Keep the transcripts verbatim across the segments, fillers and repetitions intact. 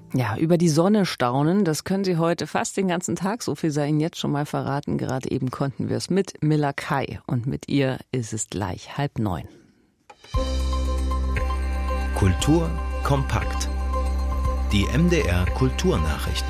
Ja, über die Sonne staunen, das können Sie heute fast den ganzen Tag, so viel sei Ihnen jetzt schon mal verraten. Gerade eben konnten wir es mit Milla Kai und mit ihr ist es gleich halb neun. Kultur kompakt. Die M D R Kulturnachrichten.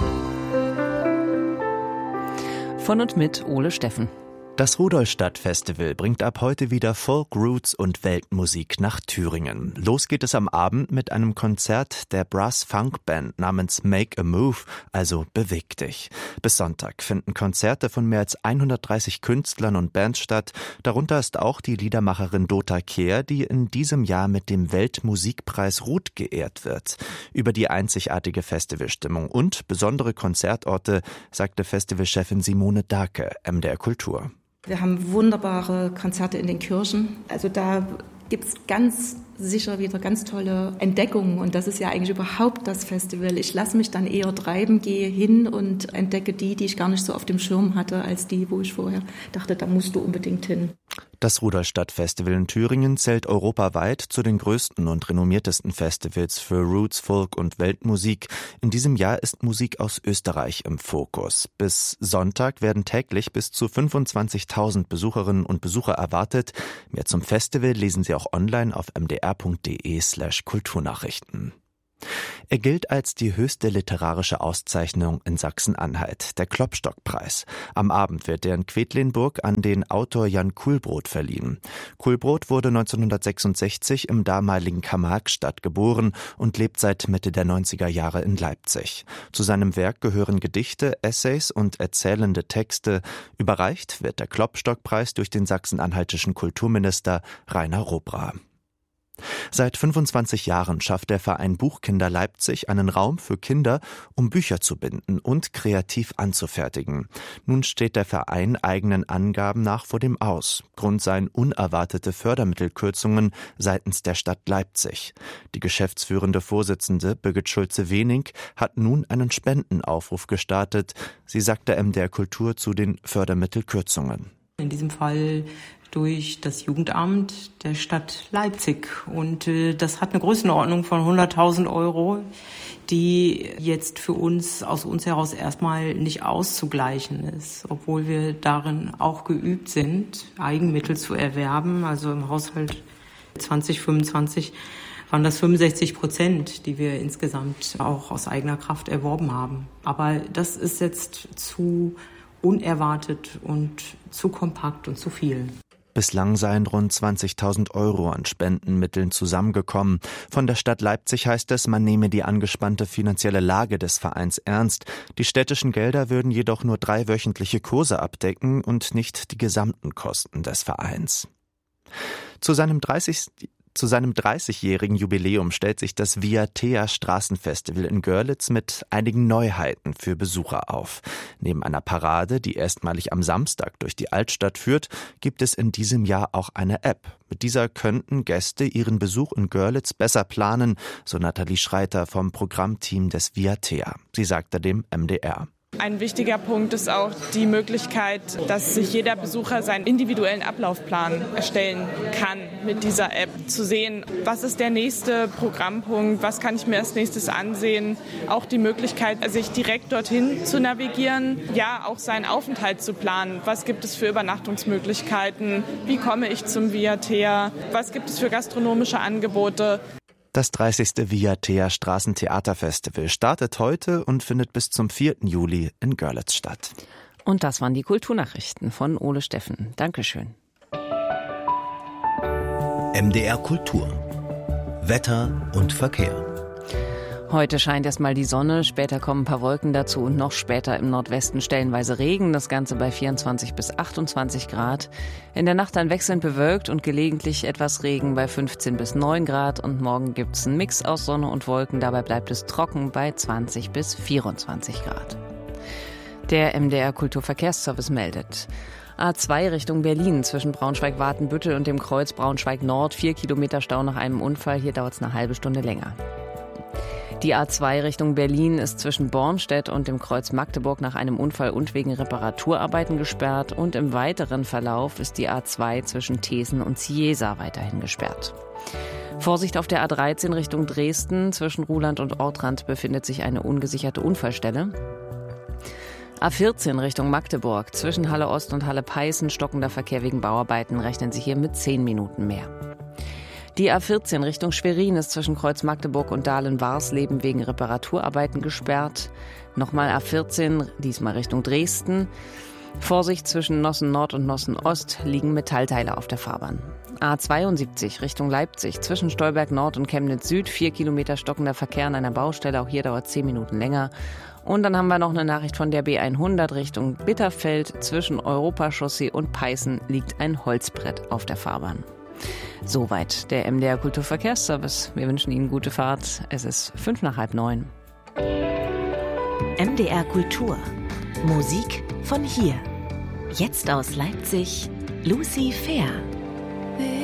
Von und mit Ole Steffen. Das Rudolstadt-Festival bringt ab heute wieder Folk, Roots und Weltmusik nach Thüringen. Los geht es am Abend mit einem Konzert der Brass-Funk-Band namens Make a Move, also Beweg dich. Bis Sonntag finden Konzerte von mehr als hundertdreißig Künstlern und Bands statt. Darunter ist auch die Liedermacherin Dota Kehr, die in diesem Jahr mit dem Weltmusikpreis Ruth geehrt wird. Über die einzigartige Festivalstimmung und besondere Konzertorte sagte Festivalchefin Simone Dake, M D R Kultur. Wir haben wunderbare Konzerte in den Kirchen. Also da gibt es ganz sicher wieder ganz tolle Entdeckungen. Und das ist ja eigentlich überhaupt das Festival. Ich lasse mich dann eher treiben, gehe hin und entdecke die, die ich gar nicht so auf dem Schirm hatte, als die, wo ich vorher dachte, da musst du unbedingt hin. Das Rudolstadt-Festival in Thüringen zählt europaweit zu den größten und renommiertesten Festivals für Roots, Folk und Weltmusik. In diesem Jahr ist Musik aus Österreich im Fokus. Bis Sonntag werden täglich bis zu fünfundzwanzigtausend Besucherinnen und Besucher erwartet. Mehr zum Festival lesen Sie auch online auf m d r punkt d e slash kulturnachrichten. Er gilt als die höchste literarische Auszeichnung in Sachsen-Anhalt, der Klopstock-Preis. Am Abend wird er in Quedlinburg an den Autor Jan Kuhlbrod verliehen. Kuhlbrod wurde neunzehnhundertsechsundsechzig im damaligen Karl-Marx-Stadt geboren und lebt seit Mitte der neunziger Jahre in Leipzig. Zu seinem Werk gehören Gedichte, Essays und erzählende Texte. Überreicht wird der Klopstock-Preis durch den sachsen-anhaltischen Kulturminister Rainer Robra. Seit fünfundzwanzig Jahren schafft der Verein Buchkinder Leipzig einen Raum für Kinder, um Bücher zu binden und kreativ anzufertigen. Nun steht der Verein eigenen Angaben nach vor dem Aus. Grund seien unerwartete Fördermittelkürzungen seitens der Stadt Leipzig. Die geschäftsführende Vorsitzende Birgit Schulze-Wenig hat nun einen Spendenaufruf gestartet. Sie sagte M D R Kultur zu den Fördermittelkürzungen. In diesem Fall durch das Jugendamt der Stadt Leipzig. Und äh, das hat eine Größenordnung von hunderttausend Euro, die jetzt für uns, aus uns heraus erstmal nicht auszugleichen ist, obwohl wir darin auch geübt sind, Eigenmittel zu erwerben. Also im Haushalt zwanzig fünfundzwanzig waren das fünfundsechzig Prozent, die wir insgesamt auch aus eigener Kraft erworben haben. Aber das ist jetzt zu unerwartet und zu kompakt und zu viel. Bislang seien rund zwanzigtausend Euro an Spendenmitteln zusammengekommen. Von der Stadt Leipzig heißt es, man nehme die angespannte finanzielle Lage des Vereins ernst. Die städtischen Gelder würden jedoch nur drei wöchentliche Kurse abdecken und nicht die gesamten Kosten des Vereins. Zu seinem dreißigsten Zu seinem dreißigjährigen Jubiläum stellt sich das Viatea Straßenfestival in Görlitz mit einigen Neuheiten für Besucher auf. Neben einer Parade, die erstmalig am Samstag durch die Altstadt führt, gibt es in diesem Jahr auch eine App. Mit dieser könnten Gäste ihren Besuch in Görlitz besser planen, so Nathalie Schreiter vom Programmteam des Viatea. Sie sagte dem M D R. Ein wichtiger Punkt ist auch die Möglichkeit, dass sich jeder Besucher seinen individuellen Ablaufplan erstellen kann mit dieser App. Zu sehen, was ist der nächste Programmpunkt, was kann ich mir als nächstes ansehen. Auch die Möglichkeit, sich direkt dorthin zu navigieren. Ja, auch seinen Aufenthalt zu planen. Was gibt es für Übernachtungsmöglichkeiten? Wie komme ich zum Viatea? Was gibt es für gastronomische Angebote? Das dreißigste Viatea Straßentheaterfestival startet heute und findet bis zum vierten Juli in Görlitz statt. Und das waren die Kulturnachrichten von Ole Steffen. Dankeschön. M D R Kultur. Wetter und Verkehr. Heute scheint erstmal die Sonne, später kommen ein paar Wolken dazu und noch später im Nordwesten stellenweise Regen, das Ganze bei vierundzwanzig bis achtundzwanzig Grad. In der Nacht dann wechselnd bewölkt und gelegentlich etwas Regen bei fünfzehn bis neun Grad und morgen gibt's einen Mix aus Sonne und Wolken, dabei bleibt es trocken bei zwanzig bis vierundzwanzig Grad. Der M D R Kulturverkehrsservice meldet: A zwei Richtung Berlin zwischen Braunschweig-Watenbüttel und dem Kreuz Braunschweig-Nord, vier Kilometer Stau nach einem Unfall, hier dauert es eine halbe Stunde länger. Die A zwei Richtung Berlin ist zwischen Bornstedt und dem Kreuz Magdeburg nach einem Unfall und wegen Reparaturarbeiten gesperrt und im weiteren Verlauf ist die A zwei zwischen Thesen und Cieza weiterhin gesperrt. Vorsicht auf der A dreizehn Richtung Dresden. Zwischen Ruhland und Ortrand befindet sich eine ungesicherte Unfallstelle. A vierzehn Richtung Magdeburg. Zwischen Halle Ost und Halle Peißen stockender Verkehr wegen Bauarbeiten. Rechnen Sie hier mit zehn Minuten mehr. Die A vierzehn Richtung Schwerin ist zwischen Kreuz Magdeburg und Dahlen-Warsleben wegen Reparaturarbeiten gesperrt. Nochmal A vierzehn, diesmal Richtung Dresden. Vorsicht, zwischen Nossen Nord und Nossen Ost liegen Metallteile auf der Fahrbahn. A zweiundsiebzig Richtung Leipzig, zwischen Stolberg Nord und Chemnitz Süd, vier Kilometer stockender Verkehr an einer Baustelle, auch hier dauert zehn Minuten länger. Und dann haben wir noch eine Nachricht von der B hundert Richtung Bitterfeld, zwischen Europachaussee und Peißen liegt ein Holzbrett auf der Fahrbahn. Soweit der M D R Kulturverkehrsservice. Wir wünschen Ihnen gute Fahrt. Es ist fünf nach halb neun. M D R Kultur. Musik von hier. Jetzt aus Leipzig, Lucy Fair.